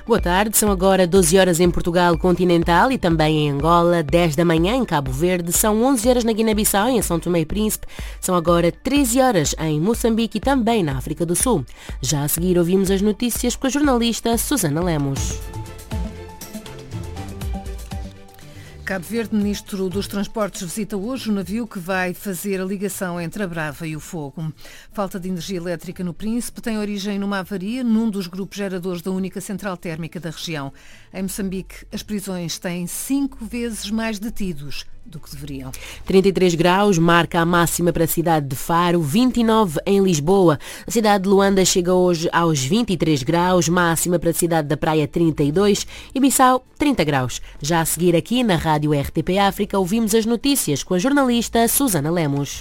Boa tarde, são agora 12 horas em Portugal continental e também em Angola, 10 da manhã em Cabo Verde, são 11 horas na Guiné-Bissau e em São Tomé e Príncipe, são agora 13 horas em Moçambique e também na África do Sul. Já a seguir ouvimos as notícias com a jornalista Susana Lemos. Cabo Verde, ministro dos Transportes, visita hoje o navio que vai fazer a ligação entre a Brava e o Fogo. Falta de energia elétrica no Príncipe tem origem numa avaria num dos grupos geradores da única central térmica da região. Em Moçambique, as prisões têm 5 vezes mais detidos do que deveriam. 33 graus marca a máxima para a cidade de Faro, 29 em Lisboa. A cidade de Luanda chega hoje aos 23 graus, máxima para a cidade da Praia 32 e Bissau 30 graus. Já a seguir aqui na Rádio RTP África ouvimos as notícias com a jornalista Susana Lemos.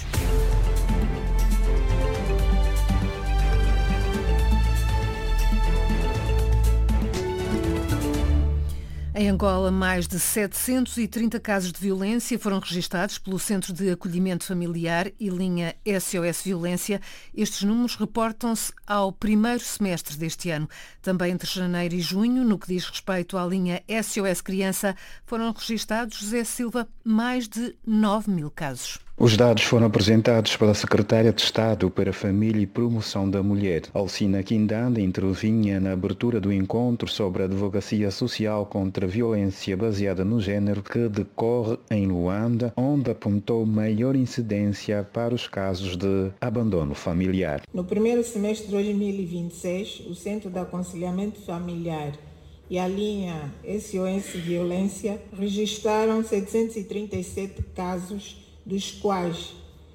Em Angola, mais de 730 casos de violência foram registados pelo Centro de Acolhimento Familiar e linha SOS Violência. Estes números reportam-se ao primeiro semestre deste ano. Também entre janeiro e junho, no que diz respeito à linha SOS Criança, foram registados, José Silva, mais de 9.000 casos. Os dados foram apresentados pela Secretária de Estado para a Família e Promoção da Mulher. Alcina Quindanda intervinha na abertura do encontro sobre a advocacia social contra a violência baseada no género que decorre em Luanda, onde apontou maior incidência para os casos de abandono familiar. No primeiro semestre de 2026, o Centro de Aconselhamento Familiar e a linha SOS Violência registraram 737 casos, dos quais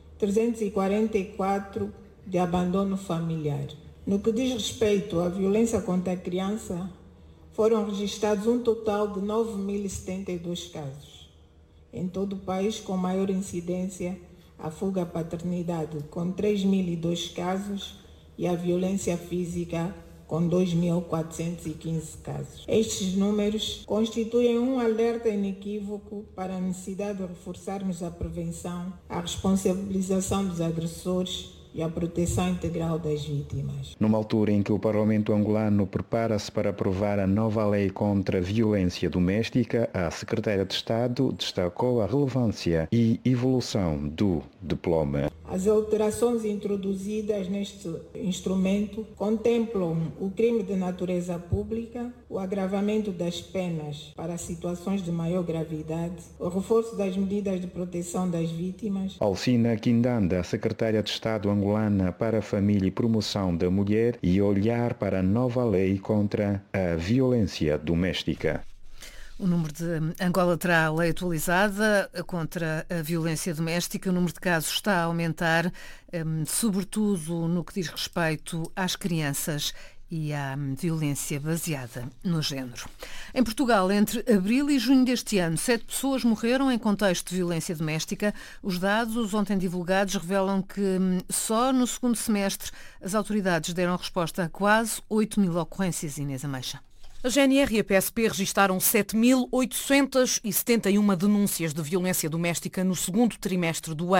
344 de abandono familiar. No que diz respeito à violência contra a criança, foram registrados um total de 9.072 casos. Em todo o país, com maior incidência, a fuga à paternidade, com 3.002 casos, e a violência física, com 2.415 casos. Estes números constituem um alerta inequívoco para a necessidade de reforçarmos a prevenção, a responsabilização dos agressores e a proteção integral das vítimas. Numa altura em que o Parlamento angolano prepara-se para aprovar a nova lei contra a violência doméstica, a Secretária de Estado destacou a relevância e evolução do diploma. As alterações introduzidas neste instrumento contemplam o crime de natureza pública, o agravamento das penas para situações de maior gravidade, o reforço das medidas de proteção das vítimas. Alcina Quindanda, Secretária de Estado angolana para a Família e Promoção da Mulher, e olhar para a nova lei contra a violência doméstica. O número de Angola terá a lei atualizada contra a violência doméstica. O número de casos está a aumentar, sobretudo no que diz respeito às crianças e à violência baseada no género. Em Portugal, entre abril e junho deste ano, 7 pessoas morreram em contexto de violência doméstica. Os dados ontem divulgados revelam que só no segundo semestre as autoridades deram resposta a quase 8.000 ocorrências. Inês Ameixa. A GNR e a PSP registaram 7.871 denúncias de violência doméstica no segundo trimestre do ano.